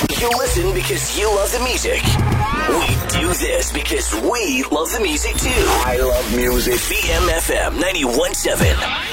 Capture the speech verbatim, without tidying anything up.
You listen because you love the music. We do this because we love the music too. I love music. V M F M ninety-one point seven.